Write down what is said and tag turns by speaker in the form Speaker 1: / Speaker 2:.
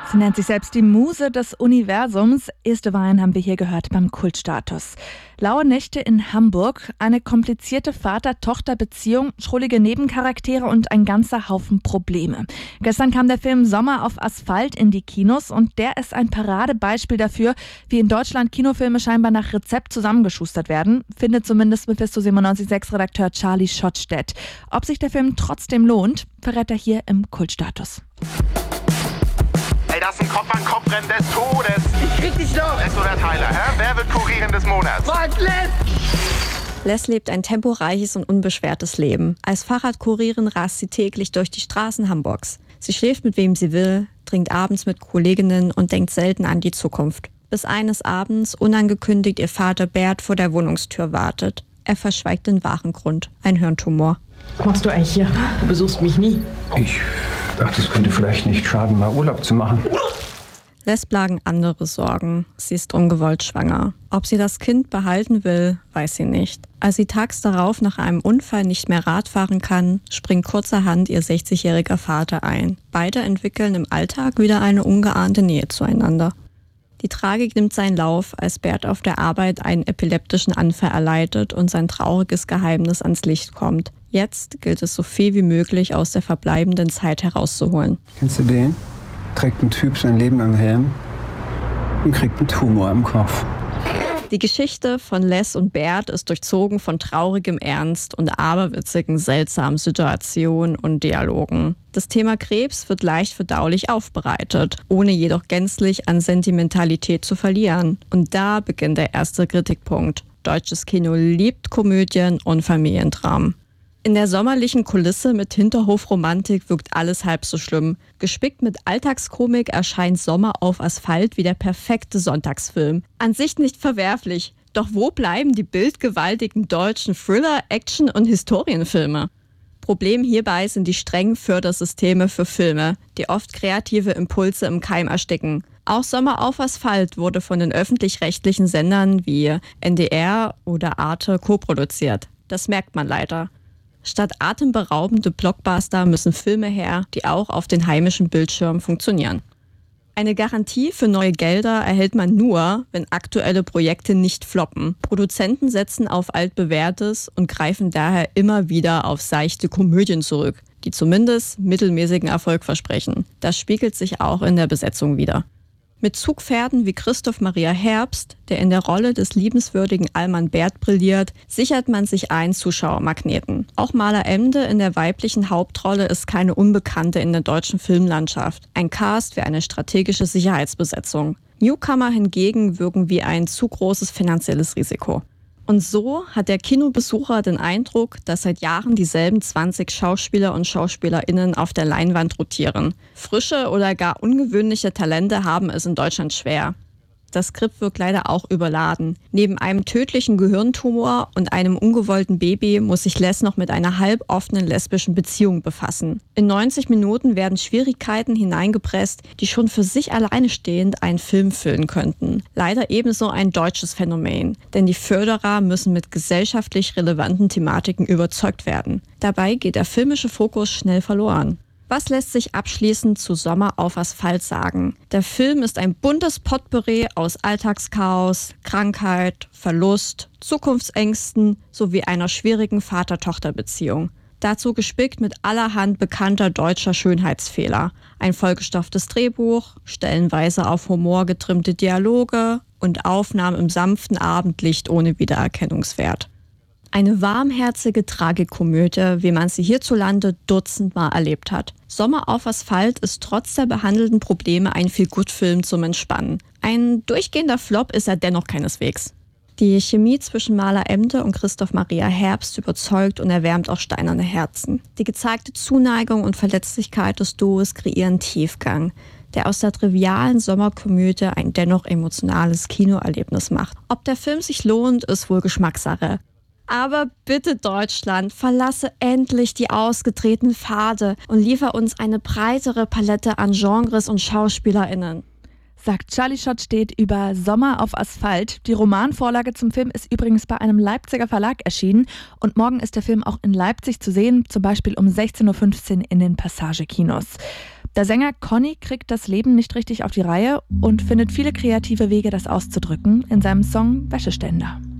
Speaker 1: Sie nennt sich selbst die Muse des Universums. Erste Wein haben wir hier gehört beim Kultstatus. Laue Nächte in Hamburg, eine komplizierte Vater-Tochter-Beziehung, schrullige Nebencharaktere und ein ganzer Haufen Probleme. Gestern kam der Film Sommer auf Asphalt in die Kinos und der ist ein Paradebeispiel dafür, wie in Deutschland Kinofilme scheinbar nach Rezept zusammengeschustert werden, findet zumindest Mephisto 97.6-Redakteur Charlie Schottstedt. Ob sich der Film trotzdem lohnt, verrät er hier im Kultstatus.
Speaker 2: Ey, das ist ein Kopf-an-Kopf-Rennen des Todes.
Speaker 3: Ich krieg dich noch.
Speaker 2: Les oder Tyler, hä? Wer wird Kurierin des Monats?
Speaker 3: Was, Les?
Speaker 4: Les lebt ein temporeiches und unbeschwertes Leben. Als Fahrradkurierin rast sie täglich durch die Straßen Hamburgs. Sie schläft mit wem sie will, trinkt abends mit Kolleginnen und denkt selten an die Zukunft. Bis eines Abends unangekündigt ihr Vater Bert vor der Wohnungstür wartet. Er verschweigt den wahren Grund, ein Hirntumor.
Speaker 5: Was machst du eigentlich hier? Du besuchst mich nie.
Speaker 6: Ich dachte, es könnte vielleicht nicht schaden, mal Urlaub zu machen.
Speaker 4: Les plagen andere Sorgen. Sie ist ungewollt schwanger. Ob sie das Kind behalten will, weiß sie nicht. Als sie tags darauf nach einem Unfall nicht mehr Rad fahren kann, springt kurzerhand ihr 60-jähriger Vater ein. Beide entwickeln im Alltag wieder eine ungeahnte Nähe zueinander. Die Tragik nimmt seinen Lauf, als Bert auf der Arbeit einen epileptischen Anfall erleidet und sein trauriges Geheimnis ans Licht kommt. Jetzt gilt es, so viel wie möglich aus der verbleibenden Zeit herauszuholen.
Speaker 6: Kennst du den? Trägt ein Typ sein Leben am Helm und kriegt einen Tumor im Kopf.
Speaker 4: Die Geschichte von Les und Bert ist durchzogen von traurigem Ernst und aberwitzigen, seltsamen Situationen und Dialogen. Das Thema Krebs wird leicht verdaulich aufbereitet, ohne jedoch gänzlich an Sentimentalität zu verlieren. Und da beginnt der erste Kritikpunkt. Deutsches Kino liebt Komödien und Familiendramen. In der sommerlichen Kulisse mit Hinterhofromantik wirkt alles halb so schlimm. Gespickt mit Alltagskomik erscheint Sommer auf Asphalt wie der perfekte Sonntagsfilm. An sich nicht verwerflich, doch wo bleiben die bildgewaltigen deutschen Thriller-, Action- und Historienfilme? Problem hierbei sind die strengen Fördersysteme für Filme, die oft kreative Impulse im Keim ersticken. Auch Sommer auf Asphalt wurde von den öffentlich-rechtlichen Sendern wie NDR oder Arte koproduziert. Das merkt man leider. Statt atemberaubende Blockbuster müssen Filme her, die auch auf den heimischen Bildschirmen funktionieren. Eine Garantie für neue Gelder erhält man nur, wenn aktuelle Projekte nicht floppen. Produzenten setzen auf altbewährtes und greifen daher immer wieder auf seichte Komödien zurück, die zumindest mittelmäßigen Erfolg versprechen. Das spiegelt sich auch in der Besetzung wider. Mit Zugpferden wie Christoph Maria Herbst, der in der Rolle des liebenswürdigen Allmann Bert brilliert, sichert man sich einen Zuschauermagneten. Auch Maler Emde in der weiblichen Hauptrolle ist keine Unbekannte in der deutschen Filmlandschaft. Ein Cast für eine strategische Sicherheitsbesetzung. Newcomer hingegen wirken wie ein zu großes finanzielles Risiko. Und so hat der Kinobesucher den Eindruck, dass seit Jahren dieselben 20 Schauspieler und SchauspielerInnen auf der Leinwand rotieren. Frische oder gar ungewöhnliche Talente haben es in Deutschland schwer. Das Skript wirkt leider auch überladen. Neben einem tödlichen Gehirntumor und einem ungewollten Baby muss sich Les noch mit einer halboffenen lesbischen Beziehung befassen. In 90 Minuten werden Schwierigkeiten hineingepresst, die schon für sich alleine stehend einen Film füllen könnten. Leider ebenso ein deutsches Phänomen, denn die Förderer müssen mit gesellschaftlich relevanten Thematiken überzeugt werden. Dabei geht der filmische Fokus schnell verloren. Was lässt sich abschließend zu Sommer auf Asphalt sagen? Der Film ist ein buntes Potpourri aus Alltagschaos, Krankheit, Verlust, Zukunftsängsten sowie einer schwierigen Vater-Tochter-Beziehung. Dazu gespickt mit allerhand bekannter deutscher Schönheitsfehler. Ein vollgestopftes Drehbuch, stellenweise auf Humor getrimmte Dialoge und Aufnahmen im sanften Abendlicht ohne Wiedererkennungswert. Eine warmherzige Tragikomödie, wie man sie hierzulande dutzendmal erlebt hat. Sommer auf Asphalt ist trotz der behandelten Probleme ein Feel-Good-Film zum Entspannen. Ein durchgehender Flop ist er dennoch keineswegs. Die Chemie zwischen Maler Emde und Christoph Maria Herbst überzeugt und erwärmt auch steinerne Herzen. Die gezeigte Zuneigung und Verletzlichkeit des Duos kreieren Tiefgang, der aus der trivialen Sommerkomödie ein dennoch emotionales Kinoerlebnis macht. Ob der Film sich lohnt, ist wohl Geschmackssache. Aber bitte Deutschland, verlasse endlich die ausgetretenen Pfade und liefer uns eine breitere Palette an Genres und SchauspielerInnen.
Speaker 1: Sagt Charlie Schottstedt über Sommer auf Asphalt. Die Romanvorlage zum Film ist übrigens bei einem Leipziger Verlag erschienen und morgen ist der Film auch in Leipzig zu sehen, zum Beispiel um 16:15 Uhr in den Passagekinos. Der Sänger Conny kriegt das Leben nicht richtig auf die Reihe und findet viele kreative Wege, das auszudrücken in seinem Song Wäscheständer.